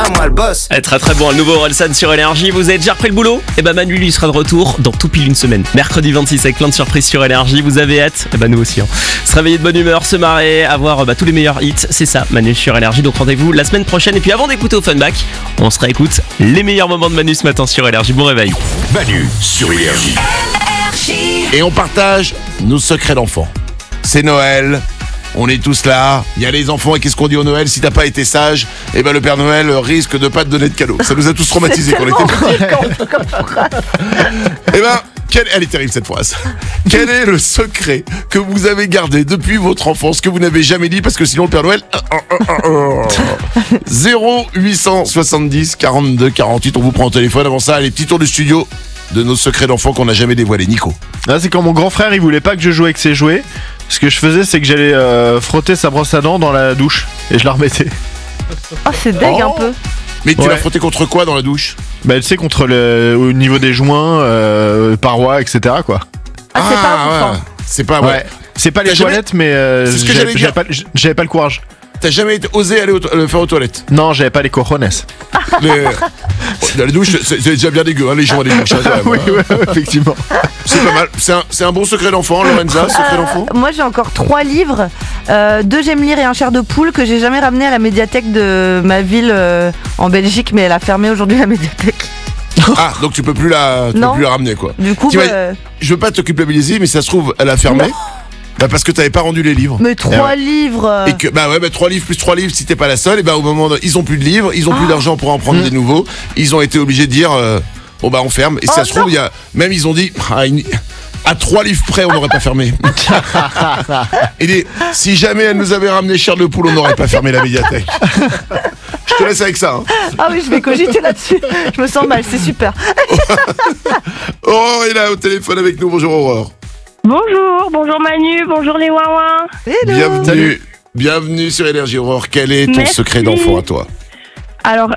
moi le boss. Très très bon, le nouveau Orelsan sur Énergie. Vous avez déjà repris le boulot ? Manu lui sera de retour dans tout pile une semaine. Mercredi 26 avec plein de surprises sur Énergie. Vous avez hâte ? Nous aussi. Se réveiller de bonne humeur, se marrer, avoir tous les meilleurs hits. C'est ça, Manu sur Énergie. Donc rendez-vous la semaine prochaine. Et puis avant d'écouter Offenbach, on se réécoute les meilleurs moments de Manu ce matin sur Énergie. Bon réveil. Manu sur Énergie. Et on partage nos secrets d'enfants. C'est Noël. On est tous là, il y a les enfants et qu'est-ce qu'on dit au Noël ? Si t'as pas été sage, le Père Noël risque de pas te donner de cadeaux. Ça nous a tous traumatisés quand on était petits. Elle est terrible cette phrase. Quel est le secret que vous avez gardé depuis votre enfance, que vous n'avez jamais dit parce que sinon le Père Noël... 0870 42 48, on vous prend au téléphone. Avant ça, les petits tours du studio de nos secrets d'enfants qu'on n'a jamais dévoilés. Nico. Là, c'est quand mon grand frère il voulait pas que je joue avec ses jouets. Ce que je faisais, c'est que j'allais frotter sa brosse à dents dans la douche et je la remettais. Oh, c'est deg un peu. Mais tu l'as frotté contre quoi dans la douche ? Tu sais, contre au niveau des joints, parois, etc. quoi. Ah, c'est pas ouf, hein. C'est pas C'est pas les toilettes, mais c'est ce que j'avais pas le courage. T'as jamais osé aller le faire aux toilettes ? Non, j'avais pas les cojones. Dans les douches, c'est déjà bien dégueu, les gens des douches. Oui, effectivement. C'est pas mal. C'est un bon secret d'enfant, Lorenza, secret d'enfant. Moi, j'ai encore 3 livres, 2 J'aime lire et un chair de poule que j'ai jamais ramené à la médiathèque de ma ville en Belgique, mais elle a fermé aujourd'hui la médiathèque. Ah, donc tu peux plus la ramener, quoi. Du coup, je veux pas te culpabiliser, mais ça se trouve, elle a fermé. Non. Parce que t'avais pas rendu les livres. Mais 3 livres. Et que 3 livres plus 3 livres, si t'es pas la seule, au moment ils ont plus de livres, ils ont plus d'argent pour en prendre des nouveaux. Ils ont été obligés de dire on ferme. Et ça se trouve, ils ont dit à 3 livres près, on n'aurait pas fermé. Et si jamais elle nous avait ramené chair de poule, on n'aurait pas fermé la médiathèque. Je te laisse avec ça. Ah oui, je vais cogiter là-dessus. Je me sens mal, c'est super. Aurore est là au téléphone avec nous. Bonjour Aurore. Bonjour Manu, bonjour les ouin-ouin. Bienvenue sur Énergie Aurore. Quel est ton secret d'enfant à toi ? Alors,